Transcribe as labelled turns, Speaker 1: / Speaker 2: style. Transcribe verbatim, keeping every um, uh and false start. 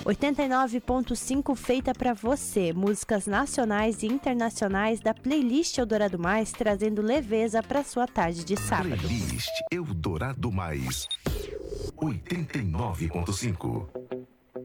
Speaker 1: oitenta e nove ponto cinco feita pra você. Músicas nacionais e internacionais da playlist Eldorado Mais, trazendo leveza pra sua tarde de sábado.
Speaker 2: Playlist Eldorado Mais oitenta e nove ponto cinco.